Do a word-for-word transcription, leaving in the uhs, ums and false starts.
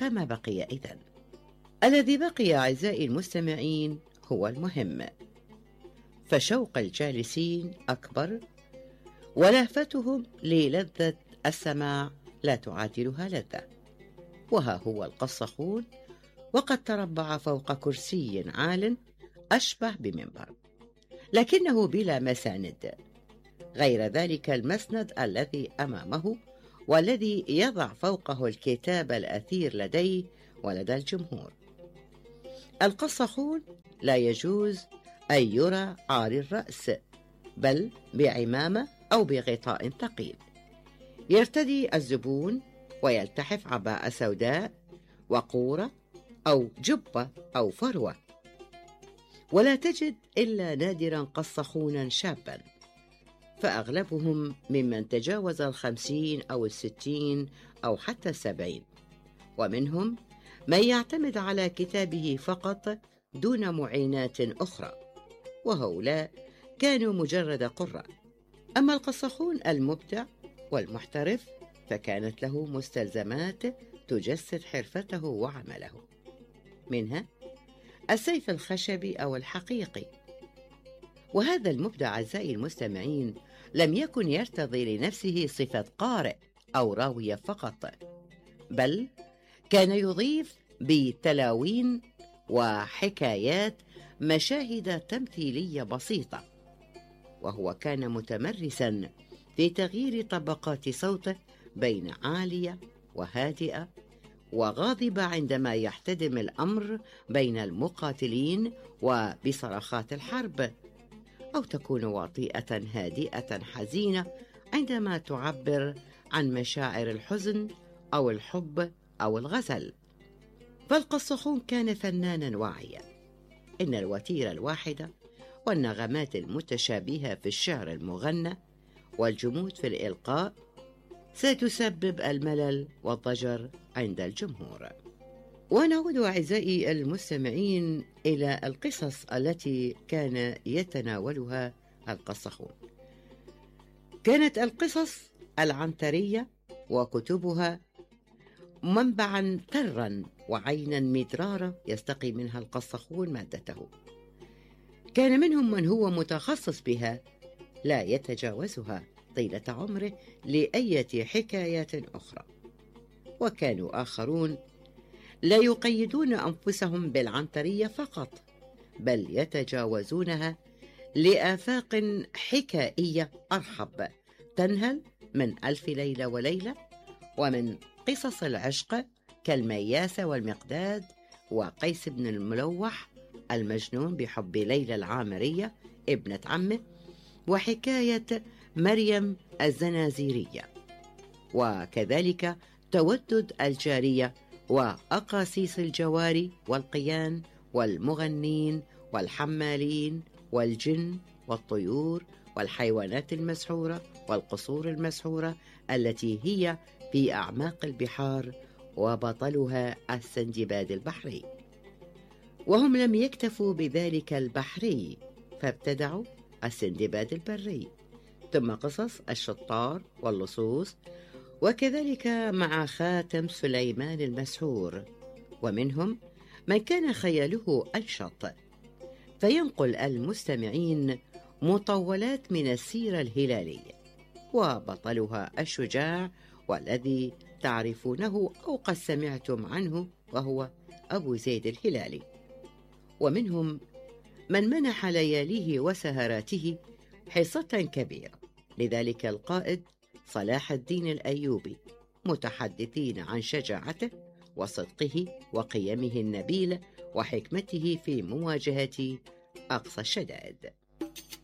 فما بقي إذن؟ الذي بقي أعزائي المستمعين هو المهم، فشوق الجالسين أكبر، ولهفتهم للذة السماع لا تعادلها لذة. وها هو القصخون وقد تربع فوق كرسي عال أشبه بمنبر، لكنه بلا مساند غير ذلك المسند الذي أمامه، والذي يضع فوقه الكتاب الأثير لديه ولدى الجمهور. القصخون لا يجوز أن يرى عاري الرأس، بل بعمامة أو بغطاء ثقيل. يرتدي الزبون ويلتحف عباءة سوداء وقورة أو جبة أو فروة، ولا تجد إلا نادرا قصخونا شابا، فأغلبهم ممن تجاوز الخمسين أو الستين أو حتى السبعين، ومنهم من يعتمد على كتابه فقط دون معينات أخرى، وهؤلاء كانوا مجرد قراء. أما القصخون المبدع والمحترف فكانت له مستلزمات تجسد حرفته وعمله، منها السيف الخشبي أو الحقيقي. وهذا المبدع أعزائي المستمعين لم يكن يرتضي لنفسه صفة قارئ أو راوية فقط، بل كان يضيف بتلاوين وحكايات مشاهد تمثيلية بسيطة، وهو كان متمرسا في تغيير طبقات صوته بين عالية وهادئة وغاضبة عندما يحتدم الأمر بين المقاتلين وبصرخات الحرب، أو تكون وطيئة هادئة حزينة عندما تعبر عن مشاعر الحزن أو الحب أو الغزل. فالقصخون كان فنانا واعيا. إن الوتيرة الواحدة والنغمات المتشابهة في الشعر المغنى والجمود في الإلقاء ستسبب الملل والضجر عند الجمهور. ونعود أعزائي المستمعين إلى القصص التي كان يتناولها القصخون. كانت القصص العنترية وكتبها منبعا ثرا وعينا مدرارة يستقي منها القصخون مادته. كان منهم من هو متخصص بها لا يتجاوزها طيلة عمره لأية حكايات أخرى، وكانوا آخرون لا يقيدون أنفسهم بالعنترية فقط، بل يتجاوزونها لآفاق حكائية أرحب تنهل من ألف ليلة وليلة، ومن قصص العشق كالمياسة والمقداد وقيس بن الملوح المجنون بحب ليلى العامرية ابنة عمه، وحكاية مريم الزنازيرية، وكذلك تودد الجارية وأقاصيص الجواري والقيان والمغنين والحمالين والجن والطيور والحيوانات المسحورة والقصور المسحورة التي هي في أعماق البحار، وبطلها السندباد البحري. وهم لم يكتفوا بذلك البحري، فابتدعوا السندباد البري، ثم قصص الشطار واللصوص، وكذلك مع خاتم سليمان المسحور. ومنهم من كان خياله أنشط، فينقل المستمعين مطولات من السيرة الهلالية، وبطلها الشجاع والذي تعرفونه أو قد سمعتم عنه، وهو أبو زيد الهلالي. ومنهم من منح لياليه وسهراته حصة كبيرة لذلك القائد صلاح الدين الأيوبي، متحدثين عن شجاعته وصدقه وقيمه النبيلة وحكمته في مواجهة أقصى الشدائد.